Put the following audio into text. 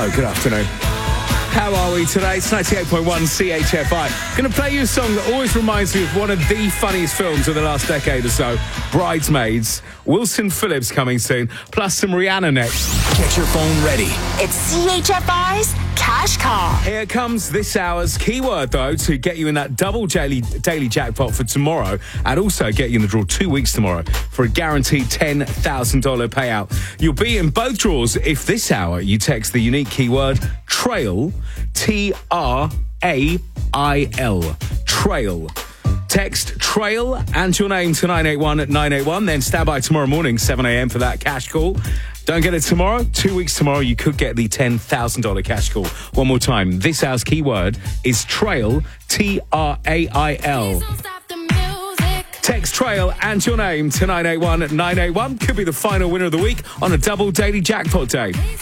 Hello, good afternoon. How are we today? It's 98.1 CHFI. Going to play you a song that always reminds me of one of the funniest films of the last decade or so, Bridesmaids. Wilson Phillips coming soon, plus some Rihanna next. Get your phone ready. It's CHFI's Cash Call. Here comes this hour's keyword, though, to get you in that double daily jackpot for tomorrow, and also get you in the draw 2 weeks tomorrow for a guaranteed $10,000 payout. You'll be in both draws if this hour you text the unique keyword TRAIL, TRAIL, TRAIL. Text TRAIL and your name to 981-981, then stand by tomorrow morning, 7 a.m. for that cash call. Don't get it tomorrow. 2 weeks tomorrow, you could get the $10,000 cash call. One more time, this hour's keyword is TRAIL, TRAIL. Text TRAIL and your name to 981-981. Could be the final winner of the week on a double daily jackpot day.